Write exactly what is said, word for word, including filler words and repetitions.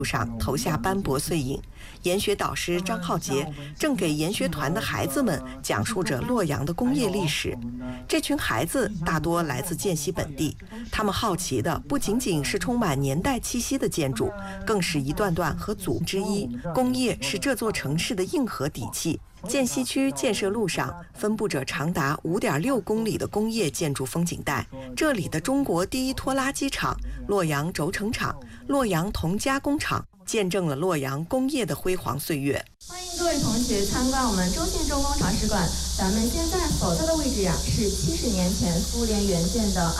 上投下斑驳碎影。研学导师张浩杰正给研学团的孩子们讲述着洛阳的工业历史。这群孩子大多来自涧西本地，他们好奇的不仅仅是充满年代气息的建筑，更是一段段和祖之一。工业是这座城市的硬核底气。涧西区建设路上分布着长达五点六公里的工业建筑风景带，这里的中国第一拖拉机厂、洛阳轴承厂、洛阳铜加工厂，见证了洛阳工业的辉煌岁月。 欢迎各位同学参观我们周信重工厂史馆。咱们现在所在的位置呀、啊，是七十年前苏联援建的